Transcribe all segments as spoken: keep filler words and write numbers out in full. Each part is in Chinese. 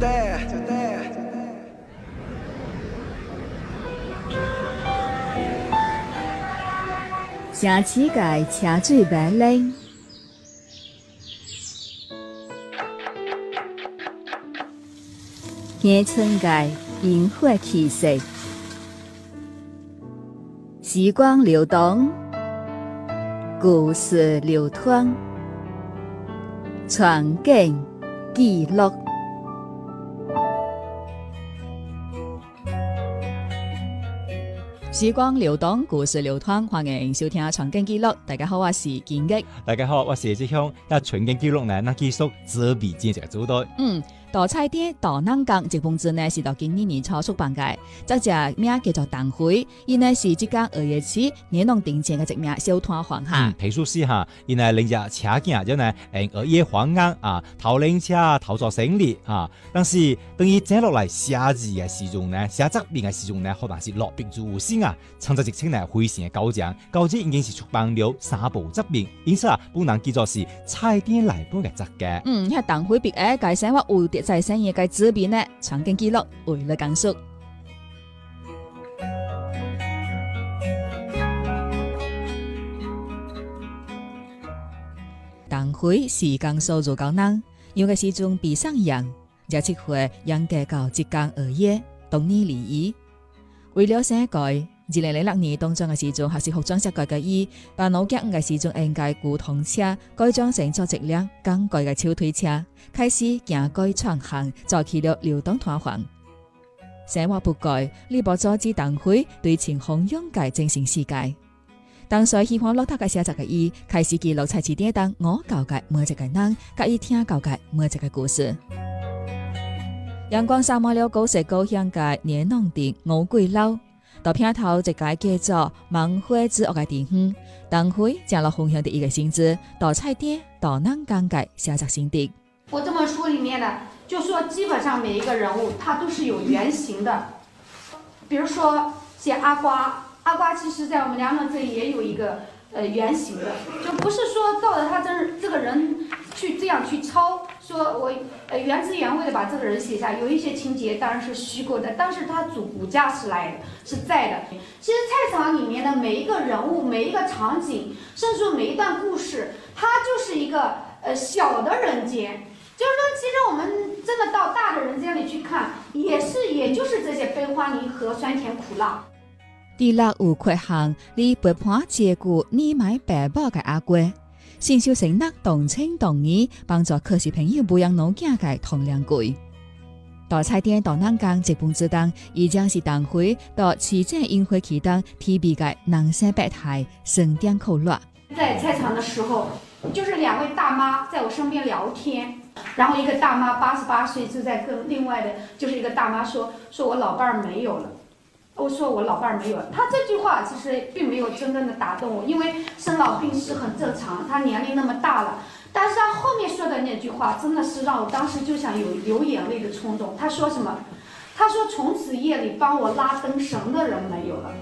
得就得。 城市界车水马龙，乡村界烟火气息，时光流动，故事流淌，传景记录。时光流动，故事流淌，欢迎收听《传景记录》。大家好，我是金吉。 大家好，我是志雄。那《传景记录》呢，那继续这笔接着做到。 嗯，大菜店大南港这本书呢是到今年年初出版嘅，作者名叫做邓辉，伊呢是即间二月起年农顶前嘅一名小摊贩哈。 嗯，提出是哈，伊呢领着车件就呢，誒二月黃啱啊，頭領車頭做生意啊，但是等於整落嚟寫字嘅時鐘呢，寫側邊嘅時鐘呢，可能是落筆做先啊，創作直情呢非常嘅高獎，高職已經是出版了三部側邊，因此啊，本能叫做是菜店嚟本嘅質嘅。 嗯，喺鄧輝別誒介紹我有在生意嘅紙面呢，傳景記錄為你講述。鄧輝是江蘇如皋人，有嘅時陣比上洋，廿七歲養家到浙江二月，當年離異。為了寫改，二零零六年當中嘅時陣，學習服裝設計嘅伊，把老家嘅時陣應該古銅車改裝成做質量更改嘅手推車，開始行改創行，做起了流動攤販。生活不改，呢部阻止鄧輝對前方勇嘅精神世界。當時喜歡落塔嘅寫作嘅伊，開始記錄菜市店當我教嘅每一個人，甲伊聽教嘅每一個故事。陽光灑滿了高色高香嘅年農店五桂樓，到片頭一個叫做芒花之屋嘅地方，鄧輝將落分享的一個性質，到菜店到南港嘅寫作心得。 我這本書裡面呢，就說基本上每一個人物，它都是有原型的。比如說寫阿瓜，阿瓜其實在我們梁農這裡也有一個呃原型的，就不是說照着他真這個人去這樣去抄，說我呃原汁原味的把這個人寫下，有一些情節當然是虛構的，但是他主骨架是來的，是在的。其實菜場裡面的每一個人物、每一個場景，甚至每一段故事，它就是一個呃小的人間。就是說，其實我們真的到大的人間裡去看，也是，也就是這些悲歡離合、酸甜苦辣。 第六有缺陷，你陪伴照顧你買爸爸嘅阿貴，先修承諾同情同義，幫助可是朋友培養老囝嘅同良貴。到菜店到南港這本書當，已將是鄧輝到市政宴會期間 T V 嘅南山百態盛典口錄。 在菜場的時候，就是兩位大媽在我身邊聊天，然後一個大媽八十八歲就在跟另外的，就是一個大媽說，說我老伴兒沒有了。我說我老伴兒沒有了，他這句話其實並沒有真正的打動我，因為生老病死很正常，他年齡那麼大了。但是他後面說的那句話，真的是讓我當時就想有流眼淚的衝動。他說什麼？他說從此夜裡幫我拉燈繩的人沒有了。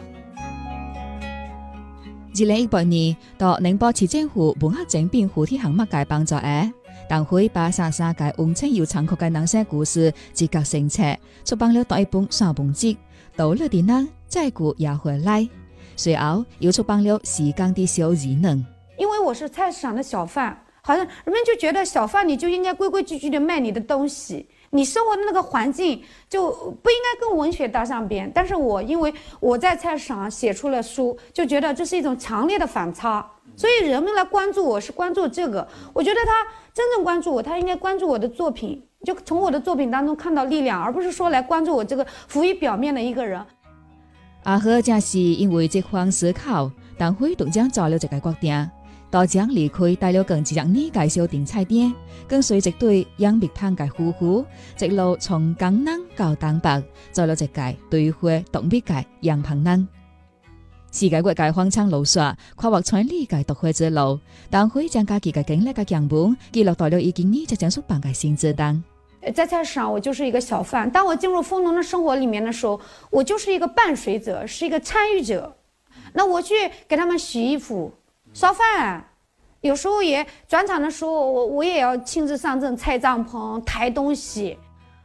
二零一八年，到寧波市政府文化整變扶貼項目嘅幫助下，鄧輝把三三屆溫情又殘酷嘅人生故事集結成冊，出版了第一本三本集。到了的人再過也回來，隨後又出版了《時間的小異能》。 因為我是菜市場的小販，好像人們就覺得小販你就應該規規矩矩的賣你的東西，你生活的那個環境就不應該跟文學搭上邊。但是我因為我在菜市場寫出了書，就覺得這是一種強烈的反差，所以人們來關注我是關注這個。我覺得他真正關注我，他應該關注我的作品，就從我的作品當中看到力量，而不是說來關注我這個浮於表面的一個人。 阿和正是因為這番思考，鄧輝獨將做了一個決定，到將離開帶了更幾十年嘅小店菜店，跟隨一對楊碧盼嘅夫婦，一路從江南到東北，做了一個對話獨美嘅楊鵬人。世界各界荒腔老說，跨越千里嘅獨會之路，鄧輝將家己嘅經歷嘅樣本記錄到了已經呢即將出版嘅新書當。 在菜市場，我就是一個小販。當我進入富農的生活裡面的時候，我就是一個伴隨者，是一個參與者。那我去給他們洗衣服、燒飯，有時候也轉場的時候，我我也要親自上陣拆帳篷、抬東西。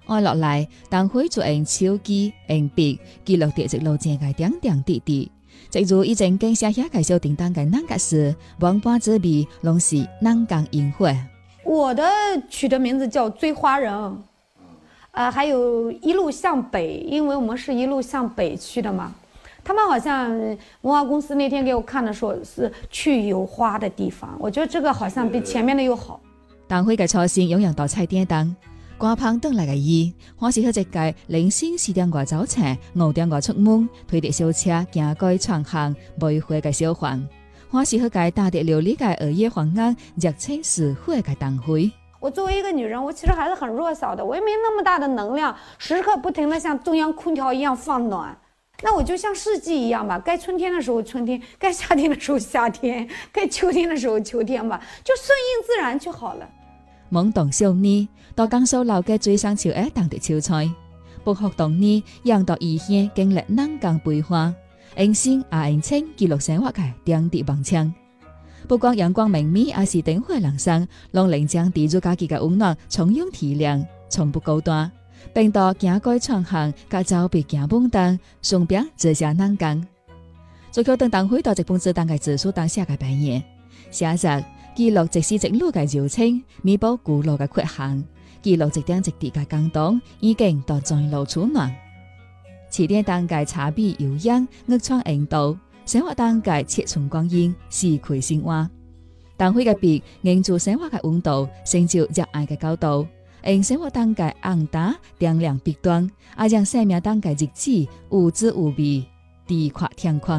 按落嚟，當會就用手機、用筆記錄地一路正嘅點點滴滴。正如以前經寫下介紹叮當嘅那個事，萬般滋味攏是南港櫻花。 我的取的名字叫追花人，呃，還有一路向北，因為我們是一路向北去的嘛。他們好像文化公司那天給我看的時候是去有花的地方，我覺得這個好像比前面的又好。 當會嘅初先有人到菜店等，掛棒登嚟嘅伊，我是去一屆凌晨四點外走車，五點外出門，推着小車行過長巷梅花嘅小巷。我是去屆大地琉璃嘅二葉黃鶯熱情似火嘅當會。 我作為一個女人，我其實還是很弱小的，我也沒那麼大的能量，時刻不停地像中央空調一樣放暖。那我就像四季一樣吧，該春天的時候春天，該夏天的時候夏天，該秋天的時候秋天吧，就順應自然就好了。 懵懂少年到江蘇樓嘅最上潮嘅當地潮菜，不學當年讓到異鄉經歷南港變化，用心也用情記錄生活嘅點滴忘情。不光陽光明媚，也是燈火闌珊，讓人將地主家己嘅溫暖從容體諒，從不高端。並到行過長巷，甲走別行本燈，順便這下南港。最後等當回到一本自當嘅自書當寫嘅版言，寫着記錄即時一路嘅柔情，彌補古老嘅缺陷，記錄一點一滴嘅感動，已經到在路處暖。詞典當嘅茶筆悠揚，樂創引導，生活當嘅切寸光陰，是葵生活。當回嘅筆凝住生活嘅溫度，成就熱愛嘅高度。用生活當嘅紅打點亮筆端，也讓生命當嘅日子有滋有味，地闊天寬。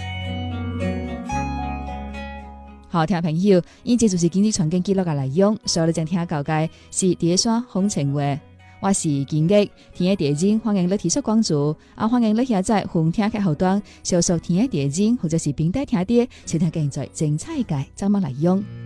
好，聽朋友，以上就是今日傳經記錄嘅內容。所以你正聽到嘅是第一雙風情話，我是金玉，聽嘅電影歡迎你提出關注，啊歡迎你下載紅聽嘅後端，小說聽嘅電影或者是平台聽啲，收聽更多精彩嘅節目內容。